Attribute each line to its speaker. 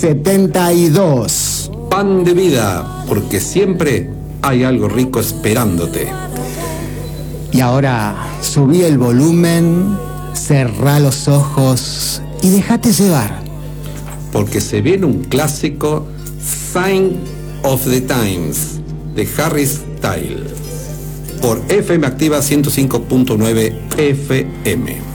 Speaker 1: 72.
Speaker 2: Pan de vida, porque siempre hay algo rico esperándote.
Speaker 1: Y ahora subí el volumen, cerrá los ojos y déjate llevar.
Speaker 2: Porque se viene un clásico, Sign of the Times, de Harry Styles, por FM Activa 105.9 FM.